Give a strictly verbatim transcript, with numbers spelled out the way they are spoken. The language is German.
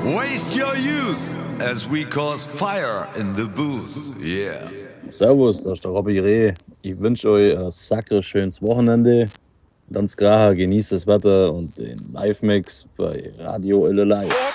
Waste your youth as we cause fire in the booth. Yeah. Servus, das ist der Robby Reh. Ich wünsche euch ein sackres schönes Wochenende. Ganz klar, genießt das Wetter und den Live-Mix bei Radio L L I.